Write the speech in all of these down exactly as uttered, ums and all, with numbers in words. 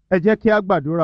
Ẹ jẹ́ kí a gbàdúrà.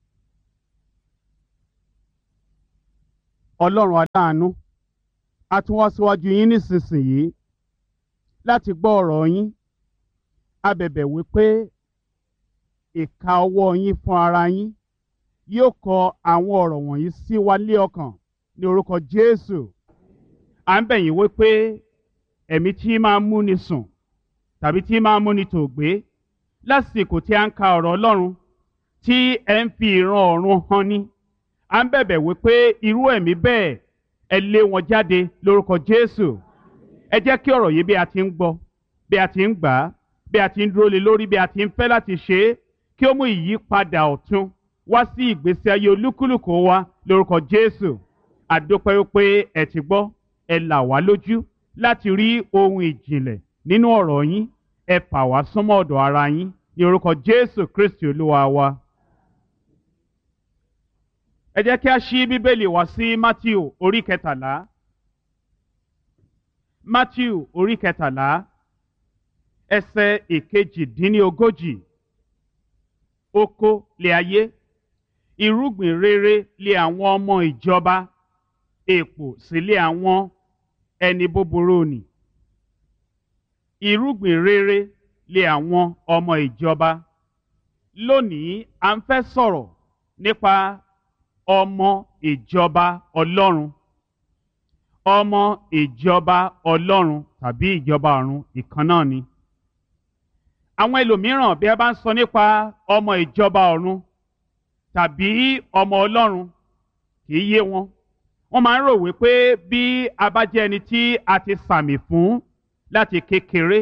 Ọlọ́run aláàánú, a tún wá síwájú yín nísinsìnyí láti gbọ́ ọ̀rọ̀ yín. A bẹ̀bẹ̀ wípé ìka ọwọ́ yín fún ara yín yóò kọ àwọn ọ̀rọ̀ wọ̀nyí sí wa lé ọkàn ní orúkọ Jésù. À ń bẹ̀ yín wípé ẹ̀mí tí máa ń múni sùn tàbí tí máa ń múni tòògbé lásìkò tí a ń ka ọ̀rọ̀ Ọlọ́run tí ẹ ń fi ìran ọ̀run hàn ni. À ń bẹ̀bẹ̀ wípé irú ẹ̀mí bẹ́ẹ̀ ẹ lé wọn jáde lórúkọ Jésù. Ẹ jẹ́ kí ọ̀rọ̀ yìí bí a ti ń gbọ́, bí a ti ń gbà á, bí a ti ń dúró lé lórí, bí a ti ń fẹ́ láti ṣe é, kí ó mú ìyípadà ọ̀tun wá sí ìgbésí ayé olúkúlùkù wa lórúkọ Jésù. Àdúpẹ́ wípé ẹ ti gbọ́, ẹ là wá lójú láti rí ohun ìjìnlẹ̀ nínú ọ̀rọ̀ yín. Ẹ fà wá súnmọ́ ọ̀dọ̀ ara yín ní orúkọ Jésù Kristi Olúwa wa. Ẹ jẹ́ kí a ṣí Bíbélì wá sí Mátíù orí kẹtàlá. Mátíù orí kẹtàlá ẹsẹ̀ ìkejìdínlógójì. Oko lé ayé, irúgbìn rere lé àwọn ọmọ ìjọba, èpò sì lé àwọn ẹni búburú nì. Irúgbìn rere lé àwọn ọmọ ìjọba. Lónìí à ń fẹ́ sọ̀rọ̀ nípa ọmọ ìjọba Ọlọ́run. Ọmọ ìjọba Ọlọ́run tàbí ìjọba ọ̀run ìkan náà ni. Àwọn ẹlòmíràn bí a bá ń sọ nípa ọmọ ìjọba ọ̀run tàbí ọmọ Ọlọ́run kì í yé wọn. Wọ́n máa ń rò wípé bí a bá jẹ́ ẹni tí a ti sàmì fún láti kékeré,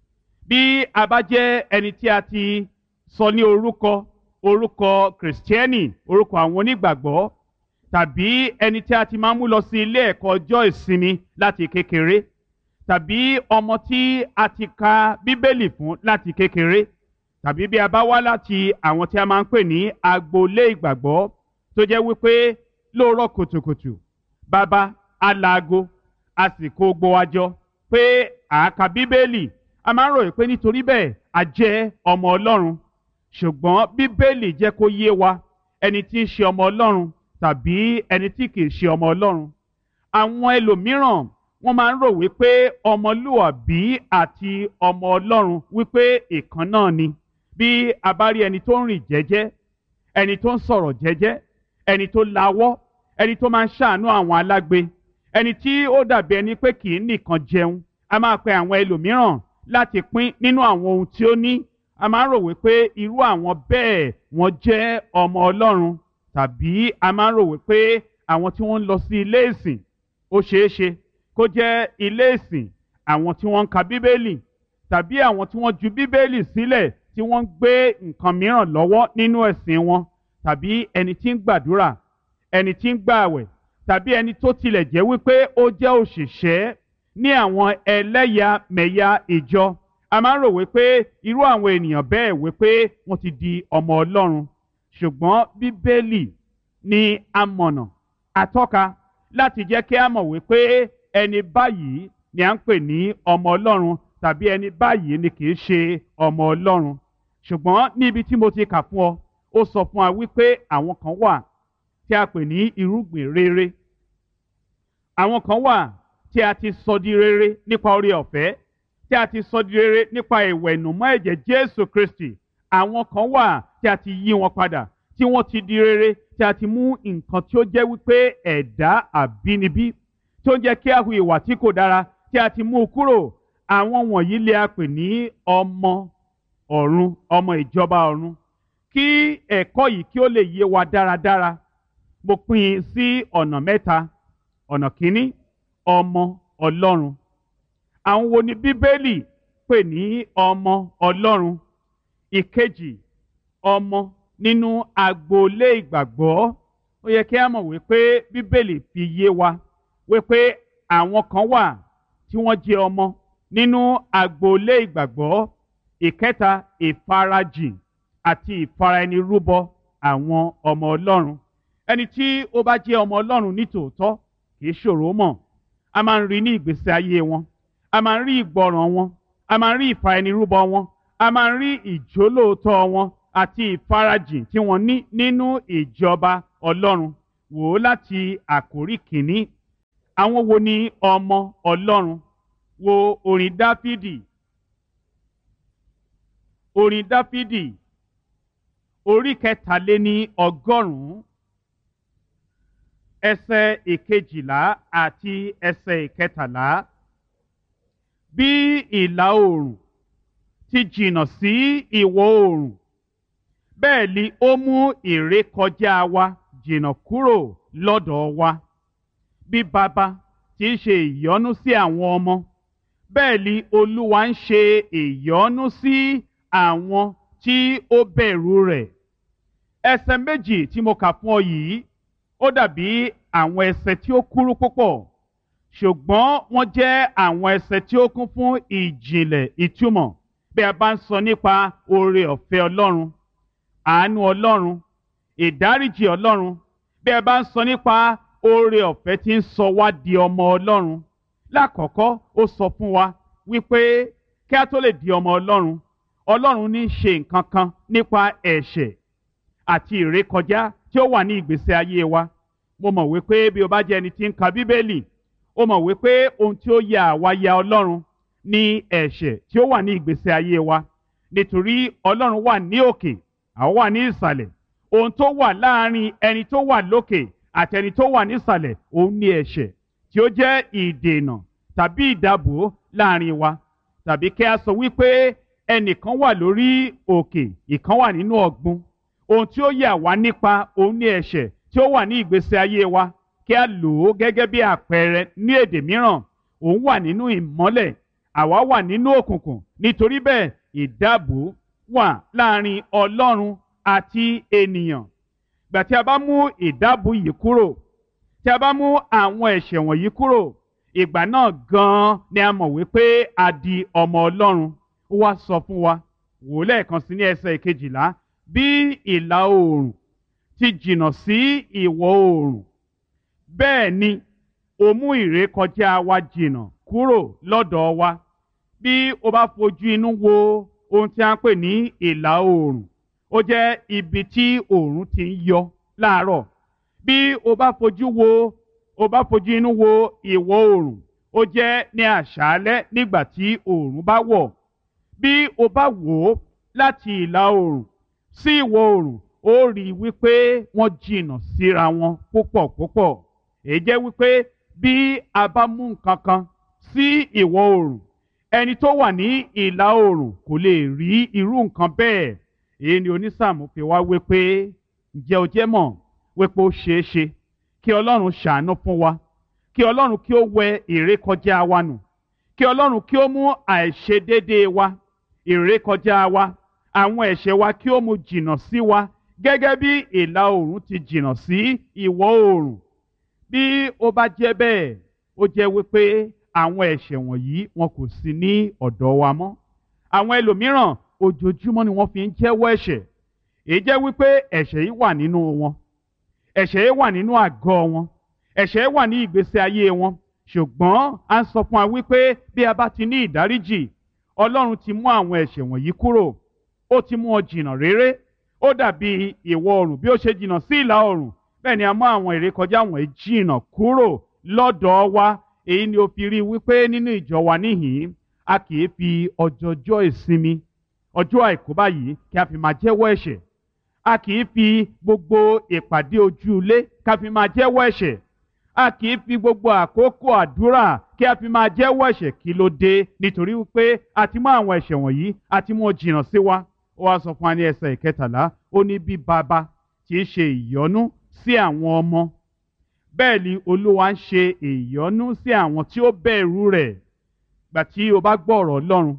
bí a bá jẹ́ ẹni tí a ti sọ ní orúkọ orúkọ kìrìsìtẹ́nì, orúkọ àwọn onígbàgbọ́, tàbí ẹni tí a ti máa ń mú lọ sí ilé ẹ̀kọ́ ọjọ́ ìsinmi láti kékeré, tàbí ọmọ tí a ti ka Bíbélì fún láti kékeré, tàbí bí a bá wá láti àwọn tí a máa ń pè ní agboolé ìgbàgbọ́ tó jẹ́ wípé lóòrọ̀ kùtùkùtù bàbá alaago a sì kó gbọ́ wa jọ pé à á ka Bíbélì. A máa ń rò pé nítorí bẹ́ẹ̀ a jẹ́ ọmọ Ọlọ́run. Ṣùgbọ́n Bíbélì jẹ́ kó yé wa ẹni tí ń ṣe ọmọ Ọlọ́run tàbí ẹni tí kìí ṣe ọmọ Ọlọ́run. Àwọn ẹlòmíràn wọ́n máa ń rò wípé ọmọlúwàbí àti ọmọ Ọlọ́run wípé ìkan náà ni. Bí a bá rí ẹni tó ń rìn jẹ́jẹ́, ẹni tó ń sọ̀rọ̀ jẹ́jẹ́, ẹni tó lawọ́, ẹni tó máa ń ṣàánú àwọn alágbe, ẹni tí ó dàbí ẹni pé kìí nìkan jẹun, a máa pe àwọn ẹlòmíràn láti pín nínú àwọn ohun tí ó ní. A máa ń rò wípé irú àwọn bẹ́ẹ̀ wọ́n jẹ́ ọmọ Ọlọ́run, tàbí a máa ń rò wípé àwọn tí wọ́n ń lọ sí ilé ìsìn ó ṣeé ṣe kó jẹ́ ilé ìsìn àwọn tí wọ́n ń ka Bíbélì, tàbí àwọn tí wọ́n ju Bíbélì sílẹ̀ tí wọ́n ń gbé nǹkan mìíràn lọ́wọ́ nínú ẹ̀sìn wọn, tàbí ẹni tí ń gbàdúrà, ẹni tí ń gbààwẹ̀, tàbí ẹni tó tilẹ̀ jẹ́ wípé ó jẹ́ òṣìṣẹ́ ní àwọn ẹlẹ́yàmẹ̀yà ìjọ. A máa ń rò wípé irú àwọn ènìyàn bẹ́ẹ̀ wípé wọ́n ti di ọmọ Ọlọ́run. Ṣùgbọ́n Bíbélì ni amọ̀nà atọ́ka láti jẹ́ kí a mọ̀ wípé ẹni báyìí ni à ń pè ní ọmọ Ọlọ́run tàbí ẹni báyìí ni kìí ṣe ọmọ Ọlọ́run. Ṣùgbọ́n níbi tí mo ti kà fún ọ, ó sọ fún wa wípé àwọn kan wà tí a pè ní irúgbìn rere. Àwọn kan wà tí a ti sọ di rere nípa oore ọ̀fẹ́, tí a ti sọ di rere nípa ìwẹ̀nùmọ́ ẹ̀jẹ̀ Jésù Kristi. Àwọn kan wà tí a ti yí wọn padà, tí wọ́n ti di rere, tí a ti mú nǹkan tí ó jẹ́ wípé ẹ̀dá àbínibí tí ó ń jẹ́ kí a hu ìwà tí kò dára, tí a ti mú u kúrò. Àwọn wọ̀nyí lè a pè ní ọmọ ọ̀run, ọmọ ìjọba ọ̀run. Kí ẹ̀kọ́ yìí kí ó lè yé wa dáradára, mo pín in sí ọ̀nà mẹ́ta. Ọ̀nà kìíní, ọmọ Ọlọ́run. Àwọn wo ni Bíbélì pè ní ọmọ Ọlọ́run? Ìkejì, ọmọ nínú agboolé ìgbàgbọ́. Ó yẹ kí a mọ̀ wípé Bíbélì fi yé wa wípé àwọn kan wà tí wọ́n jẹ́ ọmọ nínú agboolé ìgbàgbọ́. Ìkẹta, ìfarajìn àti ìfaraẹnirúbọ àwọn ọmọ Ọlọ́run. Ẹni tí ó bá jẹ́ ọmọ Ọlọ́run ní tòótọ́ kìí ṣòro mọ̀. A máa ń rí ní ìgbésí ayé wọn, a máa ń rí ìgbọràn wọn, a máa ń rí ìfaraẹnirúbọ wọn, a máa ń rí ìjólóòtọ́ wọn, àti ìfarajìn tí wọ́n ní nínú ìjọba Ọlọ́run. Wò ó láti àkórí kìíní. Àwọn wo ni ọmọ Ọlọ́run? Wo orin Dáfídì. Orin Dáfídì orí kẹtàléní ọgọ́rùn-ún ẹsẹ̀ ìkejìlá àti ẹsẹ̀ ìkẹtàlá. Bí ìlà oòrùn ti jìnnà sí ìwọ̀ oòrùn, bẹ́ẹ̀ ni ó mú ìrékọjá wa jìnnà kúrò lọ́dọ̀ wa. Bí baba ti ń ṣe ìyọ́nú sí àwọn ọmọ, bẹ́ẹ̀ ni Olúwa ń ṣe ìyọ́nú sí àwọn tí ó bẹ̀rù rẹ̀. Ẹsẹ̀ méjì tí mo kà fún ọ yìí, ó dàbí àwọn ẹsẹ̀ tí ó kúrú púpọ̀, ṣùgbọ́n wọ́n jẹ́ àwọn ẹsẹ̀ tí ó kún fún ìjìnlẹ̀ ìtumọ̀. Bí a bá ń sọ nípa oore ọ̀fẹ́ Ọlọ́run, àánú Ọlọ́run, ìdáríjì Ọlọ́run, bí a bá ń sọ nípa oore ọ̀fẹ́ tí ń sọ wá di ọmọ Ọlọ́run. Lákọ̀ọ́kọ́ ó sọ fún wa wípé kí a tó lè di ọmọ Ọlọ́run, Ọlọ́run ní ṣe nǹkan kan nípa ẹ̀ṣẹ̀ àti ìrékọjá tí ó wà ní ìgbésí ayé wa. Mo mọ̀ wípé bí o bá jẹ́ ẹni tí ń ka Bíbélì, ó mọ̀ wípé ohun tí ó ya àwa ya Ọlọ́run ní ẹ̀ṣẹ̀ tí ó wà ní ìgbésí ayé wa. Nítorí Ọlọ́run wà ní òkè, àwa wà ní ìsàlẹ̀. Ohun tó wà láàárín ẹni tó wà lókè àti ẹni tó wà nísàlẹ̀, òun ní ẹ̀ṣẹ̀ tí ó jẹ́ ìdènà tàbí ìdàbò láàárín wa. Tàbí kí a sọ wípé ẹnìkan wà lórí òkè, ìkan wà nínú ọ̀gbun. Ohun tí ó yà wá nípa òun ní ẹ̀ṣẹ̀ tí ó wà ní ìgbésí ayé wa. Kí a lò ó gẹ́gẹ́ bí àpẹẹrẹ ní èdè mìíràn. Òun wà nínú ìmọ́lẹ̀, àwa wà nínú òkùnkùn. Nítorí bẹ́ẹ̀ ìdàbò wà láàárín Ọlọ́run àti ènìyàn. Gbà tí a bá mú ìdàbò yìí kúrò, tí a bá mú àwọn ẹ̀ṣẹ̀ wọ̀nyí kúrò, ìgbà náà gan-an ni a mọ̀ wípé a di ọmọ Ọlọ́run. Ó wá sọ fún wa, wò lẹ́ẹ̀kan sí ní ẹsẹ̀ ìkejìlá, bí ìlà oòrùn ti jìnnà sí ìwọ̀ oòrùn, bẹ́ẹ̀ ni ó mú ìrékọjá wa jìnnà kúrò lọ́dọ̀ wa. Bí o bá fojú inú wo ohun tí a ń pè ní ìlà oòrùn, ó jẹ́ ibi tí oòrùn ti ń yọ láàárọ̀. Bí o bá fojú wo o bá fojú inú wo ìwọ̀ oòrùn, ó jẹ́ ní àṣálẹ́ nígbà tí oòrùn bá wọ̀. Bí o bá wò ó láti ìlà oòrùn sí ìwọ̀ oòrùn, ó rí i wípé wọ́n jìnnà síra wọn púpọ̀ púpọ̀. Èyí jẹ́ wípé bí a bá mú nǹkan kan sí ìwọ̀ oòrùn, ẹni tó wà ní ìlà oòrùn kò lè rí irú nǹkan bẹ́ẹ̀. Èyí ni onísáàmù fi wá wípé, ǹjẹ́ o jẹ́ mọ̀ wípé ó ṣeé ṣe kí Ọlọ́run ṣàánú fún wa, kí Ọlọ́run kí ó wẹ ìrékọjá wa nù, kí Ọlọ́run kí ó mú àìṣedéédéé wa, ìrékọjá wa, àwọn ẹ̀ṣẹ̀ wa kí ó mú jìnnà sí wa gẹ́gẹ́ bí ìlà oòrùn ti jìnnà sí ìwọ̀ oòrùn. Bí ó bá jẹ́ bẹ́ẹ̀, ó jẹ́ wípé àwọn ẹ̀ṣẹ̀ wọ̀nyí wọn kò sí ní ọ̀dọ̀ wa mọ́. Àwọn ẹlòmíràn ojoojúmọ́ ni wọ́n fi ń jẹ́wọ́ ẹ̀ṣẹ̀. Èyí jẹ́ wípé ẹ̀ṣẹ̀ yìí wà nínú wọn, ẹ̀ṣẹ̀ yìí wà nínú àgọ́ wọn, ẹ̀ṣẹ̀ yìí wà ní ìgbésí ayé wọn. Ṣùgbọ́n a ń sọ fún wa wípé bí a bá ti ní ìdáríjì, Ọlọ́run ti mú àwọn ẹ̀ṣẹ̀ wọ̀nyí kúrò, ó ti mú ọ jìnnà réré. Ó dàbí ìwọ̀ oòrùn bí ó ṣe jìnnà sí ìlà oòrùn, bẹ́ẹ̀ ni a mú àwọn ìrékọjá wọ̀nyí jìnnà kúrò lọ́dọ̀ wa. Èyí ni ó fi rí wípé nínú ìjọ wa níhìn-ín, a kì í fi ọjọ́jọ́ ìsinmi, ọjọ́ àìkú báyìí kí a fi máa jẹ́wọ́ ẹ̀ṣẹ̀. A kì í fi gbogbo ìpàdé ojú ilé ká fi máa jẹ́wọ́ ẹ̀ṣẹ̀. A kì í fi gbogbo àkókò àdúrà kí a fi máa jẹ́wọ́ ẹ̀ṣẹ̀. Kí ló dé? Nítorí wípé a ti mú àwọn ẹ̀ṣẹ̀ wọ̀nyí, a ti mú ọ jìnnà sí wa. Ó wá sọ fún wa ní ẹsẹ̀ ìkẹtàlá, ó ní bí baba tí ń ṣe ìyọ́nú sí àwọn ọmọ, bẹ́ẹ̀ ni Olúwa ń ṣe ìyọ́nú sí àwọn tí ó bẹ̀rù rẹ̀. Gbà tí o bá gbọ́ ọ̀rọ̀ Ọlọ́run,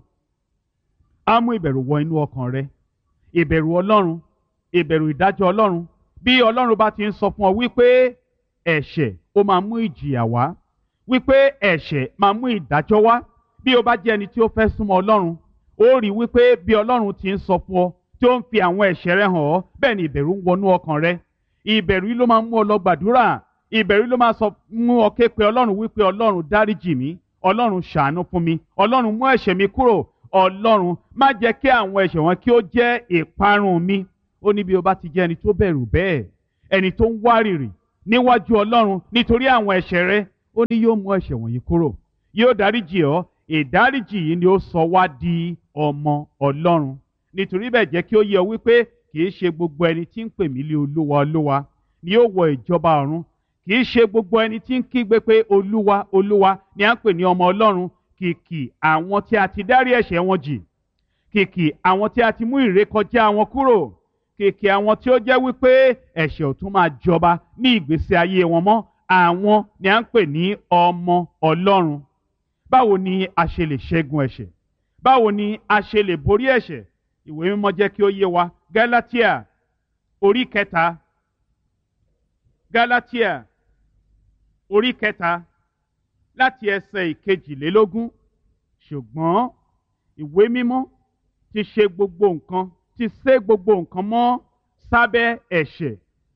á mú ìbẹ̀rù wọ inú ọkàn rẹ. Ìbẹ̀rù Ọlọ́run, ìbẹ̀rù ìdájọ́ Ọlọ́run. Bí Ọlọ́run bá ti ń sọ fún ọ wípé ẹ̀ṣẹ̀ ó máa mú ìjìyà wá, wípé ẹ̀ṣẹ̀ máa mú ìdájọ́ wá, bí o bá jẹ́ ẹni tí ó fẹ́ súnmọ́ Ọlọ́run, ó rí wípé bí Ọlọ́run ti ń sọ fún ọ, tí ó ń fi àwọn ẹ̀ṣẹ̀ rẹ hàn ọ́, bẹ́ẹ̀ ni ìbẹ̀rù ń wọnú ọkàn rẹ. Ìbẹ̀rù yìí ló máa mú ọ lọ gbàdúrà. Ìbẹ̀rù yìí ló máa sọ mú ọ ké pe Ọlọ́run wípé Ọlọ́run dáríjì mí, Ọlọ́run ṣàánú fún mi, Ọlọ́run mú ẹ̀ṣẹ̀ mi kúrò, Ọlọ́run, má jẹ́ kí àwọn ẹ̀ṣẹ̀ wọn kí ó jẹ́ ìparun mi. Ó ní bí o bá ti jẹ́ ẹni tó bẹ̀rù bẹ́ẹ̀, ẹni tó ń wárìrì níwájú Ọlọ́run nítorí àwọn ẹ̀ṣẹ̀ rẹ, ó ní yóò mú ẹ̀ṣẹ̀ wọ̀nyí kúrò, yóò dáríjì ọ́. Ìdáríjì yìí ni ó sọ wá di ọmọ Ọlọ́run. Nítorí bẹ́ẹ̀ jẹ́ kí ó yé ọ wípé kì í ṣe gbogbo ẹni tí ń pè mí lé Olúwa Olúwa ni yóò wọ ìjọba ọ̀run. Kì í ṣe gbogbo ẹni tí ń kígbe pé Olúwa Olúwa ni à ń pè ní ọmọ Ọlọ́run. Kìkì àwọn tí a ti dárí ẹ̀ṣẹ̀ wọn jì, kìkì àwọn tí a ti mú ìrékọjá wọn kúrò, kìkì àwọn tí ó jẹ́ wípé ẹ̀ṣẹ̀ ò tún máa jọba ní ìgbésí ayé wọn mọ́, àwọn ni à ń pè ní ọmọ Ọlọ́run. Báwo ni a ṣe lè ṣẹ́gun ẹ̀ṣẹ̀? Báwo ni a ṣe lè borí ẹ̀ṣẹ̀? Ìwé mímọ́ jẹ́ kí ó yé wa. Gálátíà orí kẹta, Gálátíà orí kẹta láti ẹsẹ̀ ìkejìlélógún. Ṣùgbọ́n ìwé mímọ́ ti ṣe gbogbo nǹkan, ti sé gbogbo nǹkan mọ́ sábẹ́ ẹ̀ṣẹ̀,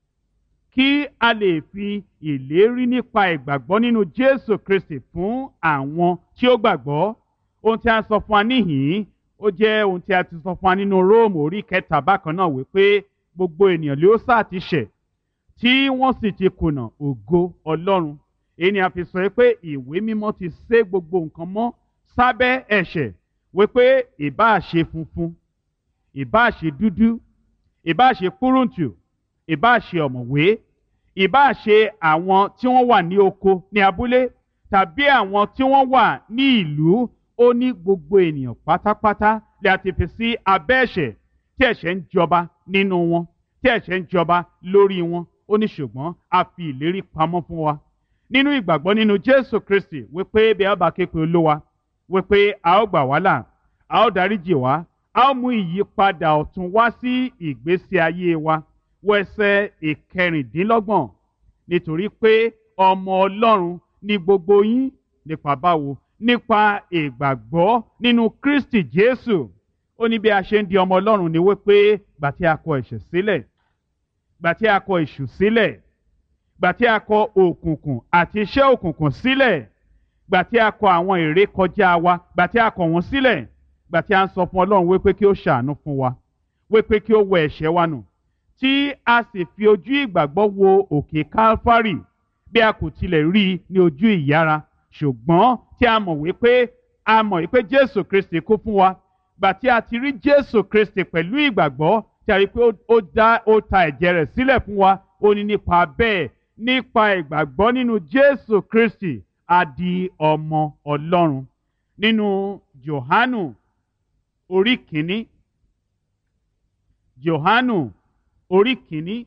kí a lè fi ìlérí nípa ìgbàgbọ́ nínú Jésù Kristi fún àwọn tí ó gbàgbọ́. Ohun tí a sọ fún wa níhìn-ín, ó jẹ́ ohun tí a ti sọ fún wa nínú Róòmù orí kẹta bákan náà, wípé gbogbo ènìyàn ló sá ti ṣẹ̀ tí wọ́n sì ti kùnà ògo Ọlọ́run. Èyí ni a fi sọ pé ìwé mímọ́ ti sé gbogbo nǹkan mọ́ sábẹ́ ẹ̀ṣẹ̀, wípé ìbáà ṣe funfun, ìbáà ṣe dúdú, ìbáà ṣe kúrúǹtù, ìbáà ṣe ọ̀mọ̀wé, ìbáà ṣe àwọn tí wọ́n wà ní oko ní abúlé tàbí àwọn tí wọ́n wà ní ìlú, ó ní gbogbo ènìyàn pátápátá lè a ti fi sí abẹ́ ẹ̀ṣẹ̀, tí ẹ̀ṣẹ̀ ń jọba nínú wọn, tí ẹ̀ṣẹ̀ ń jọba lórí wọn. Ó ní ṣùgbọ́n a fi ìlérí pamọ́ fún wa nínú ìgbàgbọ́ nínú Jésù Kristi, wípé bí a bá ké pe Olúwa, wípé a ó gbà wá là, a ó dáríjì wá, a ó mú ìyípadà ọ̀tun wá sí ìgbésí ayé wa. Wọ ẹsẹ̀ ìkẹrìndínlọ́gbọ̀n. Nítorí pé ọmọ Ọlọ́run ni gbogbo yín, nípa báwo? Nípa ìgbàgbọ́ nínú Kristi Jésù. Ó ní bí a ṣe ń di ọmọ Ọlọ́run ni wípé gbà tí a kọ ẹ̀ṣẹ̀ sílẹ̀, gbà tí a kọ èṣù sílẹ̀, gbà tí a kọ òkùnkùn àti iṣẹ́ òkùnkùn sílẹ̀, gbà tí a kọ àwọn ìrékọjá wa, gbà tí a kọ wọ́n sílẹ̀, gbà tí a ń sọ fún Ọlọ́run wípé kí ó ṣàánú fún wa, wípé kí ó wẹ ẹ̀ṣẹ̀ wa nù, tí a sì fi ojú ìgbàgbọ́ wo òkè Kálfárì, bí a kò tilẹ̀ rí i ní ojú ìyára, ṣùgbọ́n tí a mọ̀ wípé a mọ̀ wípé Jésù Kristi kú fún wa. Gbà tí a ti rí Jésù Kristi pẹ̀lú ìgbàgbọ́, tí a rí pé ó dá ó ta ẹ̀jẹ̀ rẹ̀ sílẹ̀ fún wa, ó ní nípa bẹ́ẹ̀, nípa ìgbàgbọ́ nínú Jésù Kristi, a di ọmọ Ọlọ́run. Nínú Jòhánù orí kìíní, Jòhánù orí kìíní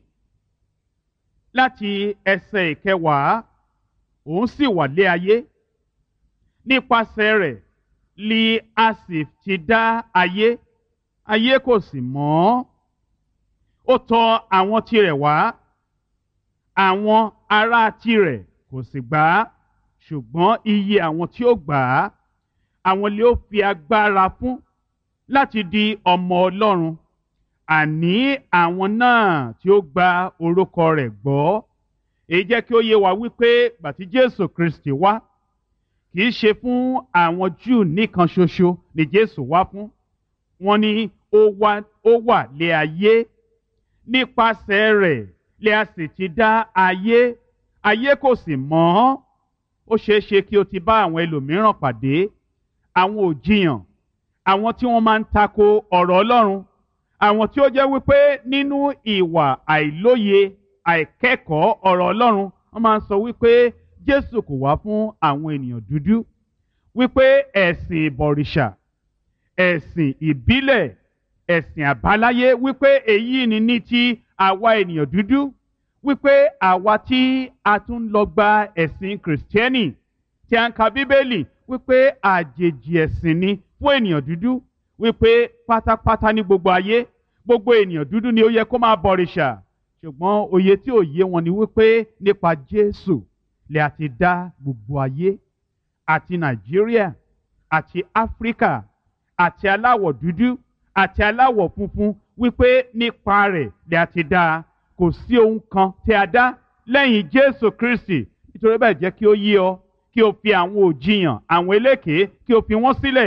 láti ẹsẹ̀ ìkẹwàá. Òun sì wà lé ayé, nípasẹ̀ rẹ̀ li a sì ti dá ayé, ayé kò sì mọ̀. Ó tọ̀ àwọn tirẹ̀ wá, àwọn ará tirẹ̀ kò sì gbà á. Ṣùgbọ́n iye àwọn tí ó gbà á, àwọn lè ó fi agbára fún láti di ọmọ Ọlọ́run, àní àwọn náà tí ó gba orúkọ rẹ̀ gbọ́. Èyí jẹ́ kí ó yé wa wípé gbà tí Jésù Kristi wá, kì í ṣe fún àwọn Júù nìkan ṣoṣo ni Jésù wá fún. Wọ́n ní ó wá ó wà lé ayé, nípasẹ̀ rẹ̀ lè a sì ti dá ayé, ayé kò sì mọ̀ ọ́n. Ó ṣeé ṣe kí o ti bá àwọn ẹlòmíràn pàdé, àwọn òjìyàn, àwọn tí wọ́n máa ń tako ọ̀rọ̀ Ọlọ́run, àwọn tí ó jẹ́ wípé nínú ìwà àìlóye, àìkẹ́kọ̀ọ́ ọ̀rọ̀ Ọlọ́run, wọ́n máa ń sọ wípé Jésù kò wá fún àwọn ènìyàn dúdú, wípé ẹ̀sìn ìbọ̀rìṣà, ẹ̀sìn ìbílẹ̀, ẹ̀sìn àbáláyé, wípé èyí ni ní ti àwa ènìyàn dúdú, wípé àwa tí a tún lọ gba ẹ̀sìn Kìrìsìtẹ́nì, tí a ń ka Bíbélì, wípé àjèjì ẹ̀sìn ni fún ènìyàn dúdú, wípé pátápátá ní gbogbo ayé, gbogbo ènìyàn dúdú ni ó yẹ kó máa bọ̀rìṣà. Ṣùgbọ́n òye tí ò yé wọn ni wípé nípa Jésù lè a ti dá gbogbo ayé, àti Nàìjíríà, àti Áfíríkà, àti aláwọ̀ dúdú, àti aláwọ̀ funfun, wípé nípa rẹ̀ lè a ti dá. Kò sí ohun kan tí a dá lẹ́yìn Jésù Kristi. Nítorí bẹ́ẹ̀ jẹ́ kí ó yé ọ, kí o fi àwọn òjìyàn, àwọn eléké, kí o fi wọ́n sílẹ̀.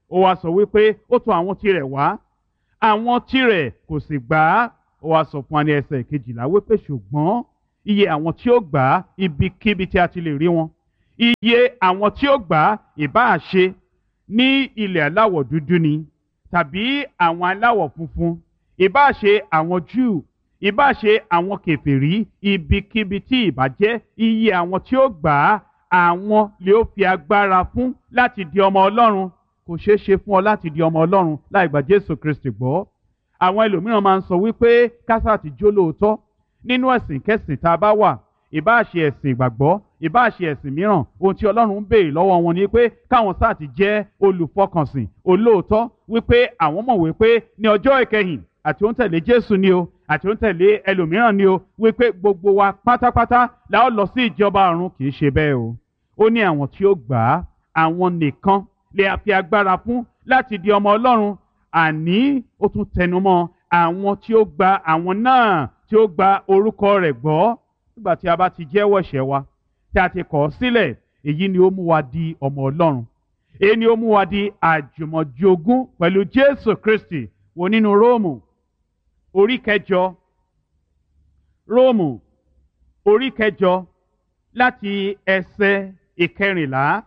ó wá sọ wípé ó tọ̀ àwọn tirẹ̀ wá, àwọn tirẹ̀ kò sì gbà á. Ó wá sọ fún wa ní ẹsẹ̀ kejìlá wípé ṣùgbọ́n iye àwọn tí ó gbà á ibikíbi tí a ti lè rí wọn, iye àwọn tí ó gbà á ìbáà ṣe ní ilẹ̀ aláwọ̀ dúdú ni tàbí àwọn aláwọ̀ funfun, ìbáà ṣe àwọn Júù, ìbáà ṣe àwọn kèfèrí, ibikíbi tí ìbá jẹ́, iye àwọn tí ó gbà á àwọn lè ó fi agbára fún láti di ọmọ Ọlọ́run. Kò ṣeé ṣe fún ọ láti di ọmọ Ọlọ́run láì gba Jésù Kristi gbọ́. Àwọn ẹlòmíràn máa ń sọ wípé kásá ti jó lóòótọ́ nínú ẹ̀sìn kẹ́sìn tá a bá wà, ìbáà ṣe ẹ̀sìn ìgbàgbọ́, ìbáà ṣe ẹ̀sìn mìíràn, ohun tí Ọlọ́run ń béèrè lọ́wọ́ wọn ni pé káwọn sáà ti jẹ́ olùfọkànsìn olóòótọ́, wípé àwọn mọ̀ wípé ní ọjọ́ ìkẹyìn àti ó ń tẹ̀lé Jésù ni o àti ó ń tẹ̀lé ẹlòmíràn ni o, wípé gbogbo wa pátápátá la ó lọ sí ìjọba ọ̀run. Kì í ṣe bẹ́ẹ̀ o. Ó ní àwọn tí ó gbà á, àwọn nìkan lè fi agbára fún láti di ọmọ Ọlọ́run. Àní ó tún tẹnumọ́ àwọn tí ó gba àwọn náà tí ó gba orúkọ rẹ̀ gbọ́. Nígbà tí a bá ti jẹ́wọ́ ẹ̀ṣẹ̀ wa tí a ti kọ̀ ọ́ sílẹ̀, èyí ni ó mú wa di ọmọ Ọlọ́run. Èyí ni ó mú wa di àjùmọ̀jogún pẹ̀lú Jésù Kristi. Wo nínú Róòmù orí kẹjọ, Róòmù orí kẹjọ láti ẹsẹ̀ ìkẹrìnlá.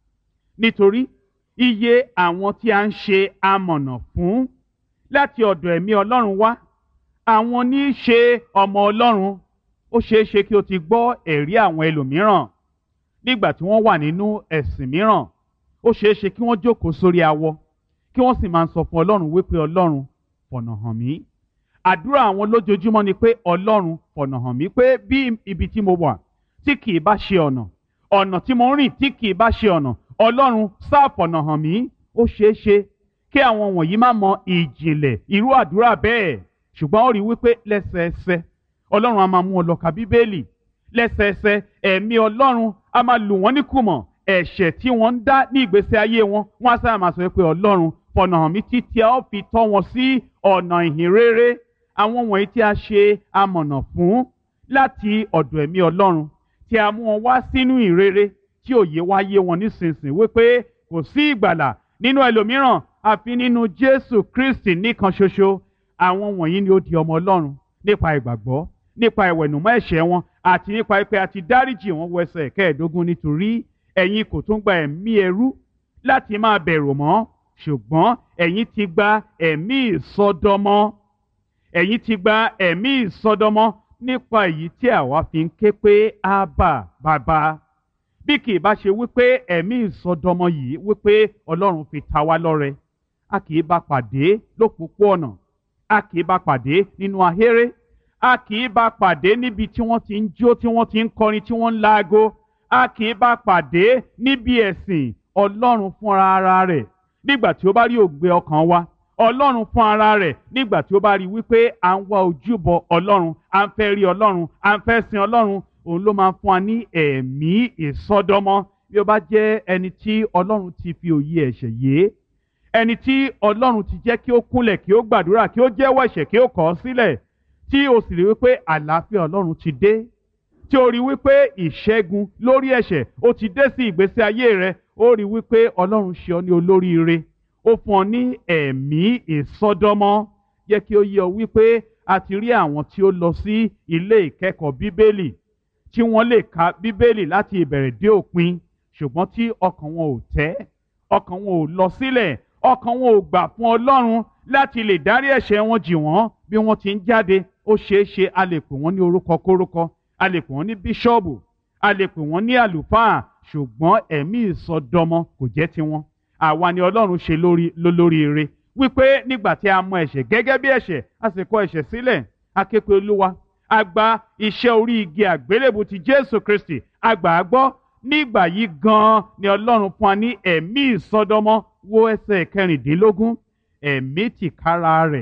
Nítorí iye àwọn tí a ń ṣe amọ̀nà fún láti ọ̀dọ̀ ẹ̀mí Ọlọ́run wá, àwọn ní í ṣe ọmọ Ọlọ́run. Ó ṣeé ṣe kí o ti gbọ́ ẹ̀rí àwọn ẹlòmíràn nígbà tí wọ́n wà nínú ẹ̀sìn mìíràn. Ó ṣeé ṣe kí wọ́n jókòó sórí awọ kí wọ́n sì máa sọ fún Ọlọ́run wípé Ọlọ́run fọ̀nà hàn mí. Àdúrà àwọn lójoojúmọ́ ni pé Ọlọ́run fọ̀nà hàn mí, pé bí ibi tí mo wà tí kì í bá ṣe ọ̀nà, ọ̀nà tí mo ń rìn tí kì í bá ṣe ọ̀nà, Ọlọ́run sáà fọ̀nà hàn mí. Ó ṣeé ṣe kí àwọn wọ̀nyí má mọ ìjìnlẹ̀ irú àdúrà bẹ́ẹ̀, ṣùgbọ́n ó rí wípé lẹ́sẹẹsẹ Ọlọ́run á máa mú ọ lọ ka Bíbélì. Lẹ́sẹẹsẹ ẹ̀mí Ọlọ́run á máa lù wọ́n ní kùmọ̀ ẹ̀ṣẹ̀ tí wọ́n ń dá ní ìgbésí ayé wọn. Wọ́n á sáà máa sọ pé Ọlọ́run fọ̀nà hàn mí títí a ó fi tọ́ wọn sí ọ̀nà ìhìn rere. Àwọn wọ̀nyí tí a ṣe amọ̀nà fún láti ọ̀dọ̀ ẹ̀mí Ọlọ́run, tí a mú wọn wá sínú ìrere tí òye wá yé wọn nísinsìnyí wípé kò sí ìgbàlà nínú ẹlòmíràn àfi nínú Jésù Kristi nìkan ṣoṣo. Àwọn wọ̀nyí ni ó di ọmọ Ọlọ́run nípa ìgbàgbọ́, nípa ìwẹ̀nùmọ́ ẹ̀ṣẹ̀ wọn àti nípa pé a ti dáríjì wọn. Wọ ẹsẹ̀ kẹẹ̀ẹ́dógún. Nítorí ẹ̀yin kò tún gba ẹ̀mí ẹrú láti máa bẹ̀rù mọ́, ṣùgbọ́n ẹ̀yin ti gba ẹ̀mí ìsọdọmọ. Ẹ̀yin ti gba ẹ̀mí ìsọdọmọ nípa èyí tí àwa fi ń ké pé Ábà Bàbá. Bí kì í bá ṣe wípé ẹ̀mí ìsọdọmọ yìí wípé Ọlọ́run fi ta wá lọ́rẹ, a kì í bá pàdé lópòpóọ̀nà, a kì í bá pàdé nínú ahéré, a kì í bá pàdé níbi tí wọ́n ti ń jó, tí wọ́n ti ń kọrin, tí wọ́n ń laago, a kì í bá pàdé níbi ẹ̀sìn. Ọlọ́run fúnra ara rẹ̀ nígbà tí ó bá rí òǹgbẹ ọkàn wa, Ọlọ́run fún ara rẹ̀ nígbà tí ó bá rí wípé à ń wá ojúbọ Ọlọ́run, à ń fẹ́ rí Ọlọ́run, à ń fẹ́ sin Ọlọ́run, òun ló máa ń fún wa ní ẹ̀mí ìsọdọmọ. Bí ó bá jẹ́ ẹni tí Ọlọ́run ti fi òye ẹ̀ṣẹ̀ yé, ẹni tí Ọlọ́run ti jẹ́ kí ó kúnlẹ̀, kí ó gbàdúrà, kí ó jẹ́wọ́ ẹ̀ṣẹ̀, kí ó kọ̀ ọ́ sílẹ̀, tí o sì rí wípé àlàáfíà Ọlọ́run ti dé, tí o rí wípé ìṣẹ́gun lórí ẹ̀ṣẹ̀ ó ti dé sí ìgbésí ayé rẹ, ó rí wípé Ọlọ́run ṣe ọ ní olóríire, ó fún ọ ní ẹ̀mí ìsọdọmọ. Jẹ́ kí ó yé ọ wípé a ti rí àwọn tí ó lọ sí ilé ìkẹ́kọ̀ọ́ Bíbélì, tí wọ́n lè ka Bíbélì láti ìbẹ̀rẹ̀ dé òpin, ṣùgbọ́n tí ọkàn wọn ò tẹ́, ọkàn wọn ò lọ sílẹ̀, ọkàn wọn ò gbà fún Ọlọ́run láti lè dárí ẹ̀ṣẹ̀ wọn jì wọ́n. Bí wọ́n ti ń jáde, ó ṣeé ṣe a lè pè wọ́n ní orúkọ kórúkọ, a lè pè wọ́n ní bíṣọ́ọ̀bù, a lè pè wọ́n ní àlùfáà, ṣùgbọ́n ẹ̀mí ìsọdọmọ kò jẹ́ tiwọn. Àwa ni Ọlọ́run ṣe lórí lólóríire wípé nígbà tí a mọ ẹ̀ṣẹ̀ gẹ́gẹ́ bí ẹ̀ṣẹ̀, a sì kọ̀ ẹ̀ṣẹ̀ sílẹ̀, a ké pe Olúwa, a gba iṣẹ́ orí igi àgbélébù ti Jésù Kristi, a gbà á gbọ́. Nígbà yìí gan-an ni Ọlọ́run fún wa ní ẹ̀mí ìsọdọmọ. Wo ẹsẹ̀ kẹrìndínlógún. Ẹ̀mí tìkára rẹ̀,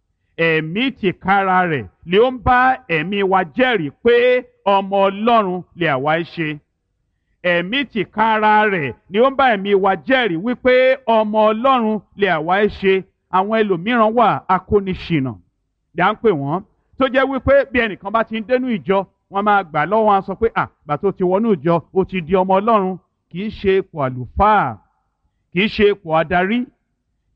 ẹ̀mí tìkára rẹ̀ lè ó ń bá ẹ̀mí wa jẹ́rìí pé ọmọ Ọlọ́run lè àwa ṣe. Ẹ̀mí tìkára rẹ̀ ni ó ń bá ẹ̀mí wa jẹ́rìí wípé ọmọ Ọlọ́run lè àwa ṣe. Àwọn ẹlòmíràn wà akóniṣìnà ni à ń pè wọ́n, tó jẹ́ wípé bí ẹnìkan bá ti ń dénú ìjọ, wọ́n máa gbà lọ́wọ́ wọn sọ pé à gbà tó ti wọnú ìjọ ó ti di ọmọ Ọlọ́run. Kì í ṣe ipò àlùfáà, kì í ṣe ipò adarí,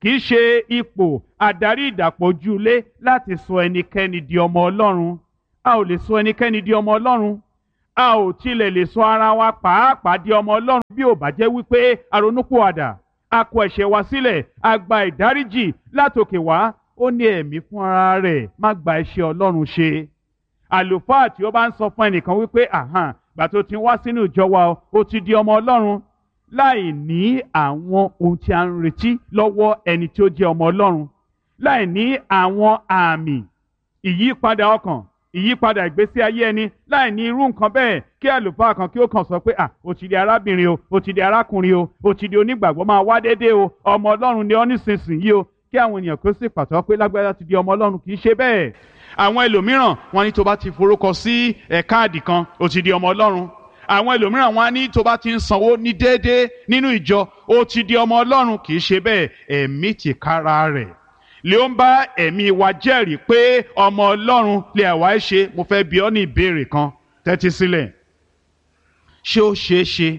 kì í ṣe ipò adarí ìdàpọ̀jùlé láti sọ ẹnikẹ́ni di ọmọ Ọlọ́run. A ò lè sọ ẹnikẹ́ni di ọmọ Ọlọ́run. A ò tilẹ̀ lè sọ ara wa pàápàá di ọmọ Ọlọ́run bí ò bá jẹ́ wípé a ronúpìwàdà, a kọ ẹ̀ṣẹ̀ wa sílẹ̀, a gba ìdáríjì látòkè wá. Ó ní ẹ̀mí fún ara rẹ̀ má gba iṣẹ́ Ọlọ́run ṣe. Àlùfáà tí ó bá ń sọ fún ẹnìkan wípé àhàn gbà tó ti wá sínú ìjọ wa ó ti di ọmọ Ọlọ́run, láì ní àwọn ohun tí a ń retí lọ́wọ́ ẹni tí ó jẹ́ ọmọ Ọlọ́run, láì ní àwọn àmì ìyípadà ọkàn, ìyípadà ìgbésí ayé ẹni, láì ní irú nǹkan bẹ́ẹ̀, kí àlùfáà kan kí ó kàn sọ pé à ó ti di arábìnrin o, ó ti di arákùnrin o, ó ti di onígbàgbọ́, máa wá déédéé o, ọmọ Ọlọ́run ni ọ́ nísinsìnyí o, kí àwọn ènìyàn kó sì pàtó pé lágbájá ti di ọmọ Ọlọ́run. Kì í ṣe bẹ́ẹ̀. Àwọn ẹlòmíràn wọn ní tó bá ti forúkọ sí ẹ̀ káàdì kan ó ti di ọmọ Ọlọ́run. Àwọn ẹlòmíràn wọn ní tó bá ti ń sanwó ní déédéé nínú ìjọ ó ti di ọmọ Ọlọ́run. Kì í ṣe bẹ́ẹ̀. Ẹ̀mí tìkára rẹ̀ lè ó ń bá ẹ̀mí wa jẹ́rìí pé ọmọ Ọlọ́run lè àwa ẹ̀ ṣe. Mo fẹ́ bi ọ́ ní ìbéèrè kan, tẹ́tí sílẹ̀. Ṣé ó ṣeé ṣe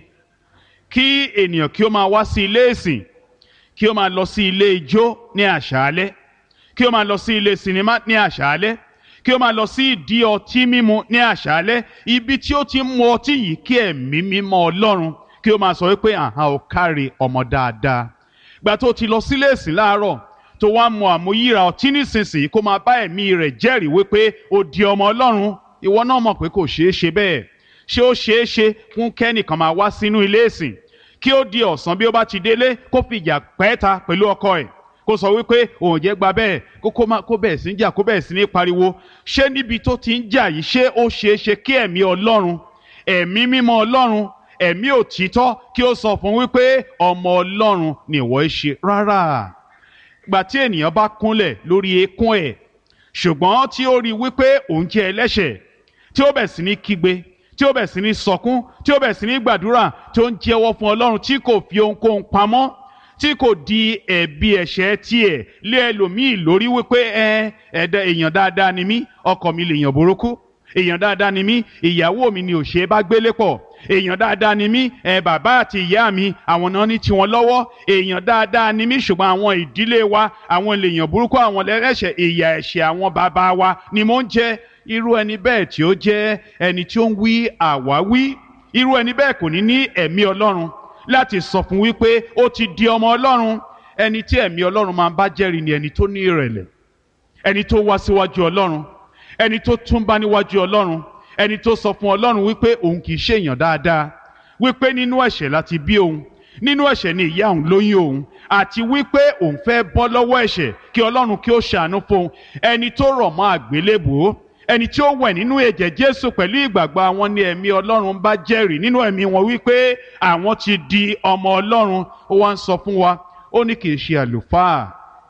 kí ènìyàn kí ó máa wá sí ilé ìsìn, kí ó máa lọ sí ilé ijó ní àṣálẹ́, kí ó máa lọ sí ilé sinimá ní àṣálẹ́, kí ó máa lọ sí ìdí ọtí mímu ní àṣálẹ́, ibi tí ó ti ń mu ọtí yìí, kí ẹ̀mí mímọ́ Ọlọ́run kí ó máa sọ wípé àhán ò kárí ọmọ dáadáa. Gbà tó ti lọ sílé ìsìn láàárọ̀ tó wá mu àmúyíra ọtí nísinsìnyí, kó máa bá ẹ̀mí rẹ̀ jẹ́rìí wípé ó di ọmọ Ọlọ́run. Ìwọ náà mọ̀ pé kò ṣeé ṣe bẹ́ẹ̀. Ṣé ó ṣeé ṣe fún kẹ́nìkan máa wá sínú ilé ìsìn kí ó di ọ̀sán bí ó bá ti délé kó fi ìjà pẹ́ẹ́ta pẹ̀lú ọkọ ẹ̀, kó sọ wípé òun jẹ́ gba bẹ́ẹ̀, kó kó má kó bẹ̀ẹ̀ sí ń jà, kó bẹ̀ẹ̀ sí ní pariwo? Ṣé níbi tó ti ń jà yìí, ṣé ó ṣeé ṣe kí ẹ̀mí Ọlọ́run, ẹ̀mí mímọ́ Ọlọ́run, ẹ̀mí òtítọ́ kí ó sọ fún wípé ọmọ Ọlọ́run ni ìwọ ń ṣe? Rárá. Gbà tí ènìyàn bá kúnlẹ̀ lórí eékún ẹ̀, ṣùgbọ́n tí ó rí wípé òun jẹ́ ẹlẹ́ṣẹ̀, tí ó bẹ̀ sí ní kígbe, tí ó bẹ̀ sí ní sọkún, tí ó bẹ̀ sí ní gbàdúrà, tí ó ń jẹ́wọ́ fún Ọlọ́run, tí kò fi ohunkóhun pamọ́, tí kò di ẹ̀bi ẹ̀ṣẹ̀ tiẹ̀ lé ẹlòmíì lórí wípé ẹ ẹ̀dá èèyàn dáadáa ni mí, ọkọ mi lè yàn burúkú, èèyàn dáadáa ni mí, ìyàwó mi ni ò ṣe é bá gbélé pọ̀, èèyàn dáadáa ni mí, ẹ bàbá àti ìyá mi àwọn náà ní tiwọn lọ́wọ́, èèyàn dáadáa ni mí, ṣùgbọ́n àwọn ìdílé wa àwọn lèèyàn burúkú, àwọn lẹ́rẹ̀ṣẹ̀, ìyà ẹ̀ṣẹ̀ àwọn bàbá wa ni mò ń jẹ. Irú ẹni bẹ́ẹ̀ tí ó jẹ́ ẹni tí ó ń wí àwáwí, irú ẹni bẹ́ẹ̀ kò ní ní ẹ̀mí Ọlọ́run láti sọ fún wípé ó ti di ọmọ Ọlọ́run. Ẹni tí ẹ̀mí Ọlọ́run máa ń bá jẹ́rìí ni ẹni tó ní ìrẹ̀lẹ̀, ẹni tó wá síwájú Ọlọ́run, ẹni tó túnbá níwájú Ọlọ́run, ẹni tó sọ fún Ọlọ́run wípé òun kì í ṣe èèyàn dáadáa, wípé nínú ẹ̀ṣẹ̀ láti bí òun, nínú ẹ̀ṣẹ̀ ni ìyá òun lóyún òun, àti wípé òun fẹ́ bọ́ lọ́wọ́ ẹ̀ṣẹ̀ kí Ọlọ́run kí ó ṣàánú fún un. Ẹni tó rọ̀ mọ́ àgbélébùú, ẹni tí ó wẹ̀ nínú ẹ̀jẹ̀ Jésù pẹ̀lú ìgbàgbọ́ àwọn ni ẹ̀mí Ọlọ́run bá jẹ́rìí nínú ẹ̀mí wọn wípé àwọn ti di ọmọ Ọlọ́run. Ó wá ń sọ fún wa, ó ní kì í ṣe àlùfáà,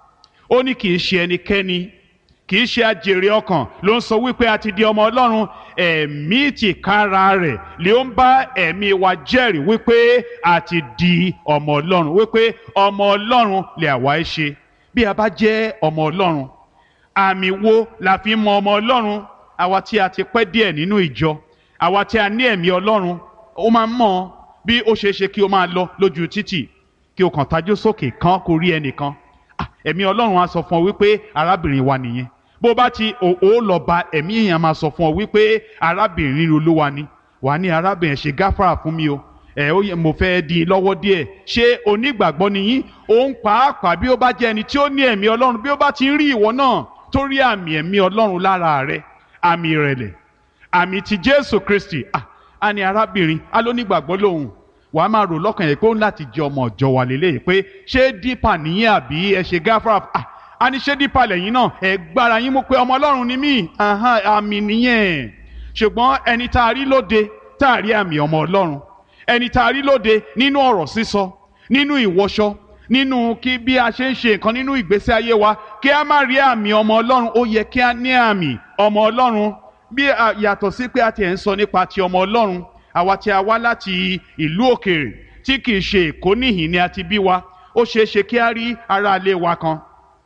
ó ní kì í ṣe ẹnikẹ́ni, kì í ṣe àjèrè ọkàn ló ń sọ wípé a ti di ọmọ Ọlọ́run. Ẹ̀mí tìkára rẹ̀ lè ó ń bá ẹ̀mí wa jẹ́rìí wípé a ti di ọmọ Ọlọ́run, wípé ọmọ Ọlọ́run lè àwa ẹ̀ ṣe. Bí a bá jẹ́ ọmọ Ọlọ́run, àmì wo la fi mọ ọmọ Ọlọ́run? Àwa tí a ti pẹ́ díẹ̀ nínú ìjọ, àwa tí a ní ẹ̀mí Ọlọ́run, ó máa ń mọ̀ bí ó ṣe é ṣe kí o máa lọ lójú títì, kí o kàn tajú sókè kan kó rí ẹnìkan. Ẹ̀mí Ọlọ́run á sọ fún ọ wípé arábìnrin wa nìyẹn. Bó bá ti ó lọ bá ẹ̀mí èèyàn máa sọ fún ọ wípé arábìnrin Olúwa ni. Wà á ní arábìnrin ṣe gáfárà fún mi o, ẹ ó yẹ mo fẹ́ di lọ́wọ́ díẹ̀. Ṣé onígbàgbọ́ nìyí? Òun pàápàá bí ó bá jẹ́ ẹni tí ó ní ẹ̀mí Ọlọ́run, bí ó bá ti ń rí ìwọ náà tó rí àmì ẹ̀mí Ọlọ́run lára rẹ, àmì ìrẹ̀lẹ̀, àmì ti Jésù Kristi, ah a ní arábìnrin alónígbàgbọ́ lòun. Wàá máa rò lọ́kàn yẹn pé ó ń láti jẹ ọmọ ọ̀jọ̀ wà lélẹ́yìí pé ṣé dípà nìyẹn àbí ẹ ṣe gáfárà? Ah a ní ṣé dípà lẹ́yìn náà ẹ gbára yín mú pé ọmọ Ọlọ́run ni mí, àmì nìyẹn. Ṣùgbọ́n ẹni tá a rí lóde tá a rí àmì ọmọ Ọlọ́run, ẹni tá a rí lóde nínú ọ̀rọ̀ sísọ, nínú ìwọṣọ, nínú kí bí a ṣe ń ṣe nǹkan nínú ìgbésí ayé wa, kí a má rí àmì ọmọ Ọlọ́run. Ó yẹ kí a ní àmì ọmọ Ọlọ́run. Bí yàtọ̀ sí pé a ti ẹ̀ ń sọ nípa ti ọmọ Ọlọ́run, àwa tí a wá láti ìlú òkèèrè tí kì í ṣe Èkó níhìn ni a ti bí wa, ó ṣeé ṣe kí a rí ará ilé wa kan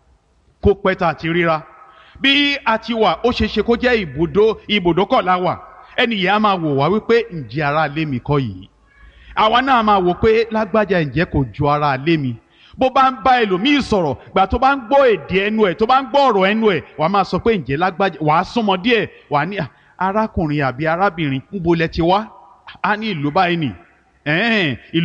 kó pẹ́ tá a ti ríra. Bí a ti wà, ó ṣeé ṣe kó jẹ́ ibùdó ibùdókọ̀ la wà, ẹnìyẹn á máa wò wá wípé ǹjẹ́ ará ilé mi kọ́ yìí? Àwa náà máa wò pé lágbájá ǹjẹ́ kò ju ará ilé mi? bó bá ń bá ẹlòmíì sọ̀rọ̀ gbà tó bá ń gbọ́ èdè ẹnu ẹ̀ tó bá ń gbọ́ ọ̀rọ̀ ẹnu ẹ̀ wàá máa sọ pé ǹjẹ́ lágbájá, wàá súnmọ́ díẹ̀ wàá ní arákùnrin àbí arábìnrin níbo lẹ ti wá, á ní ìlú báyìí nì, ìlú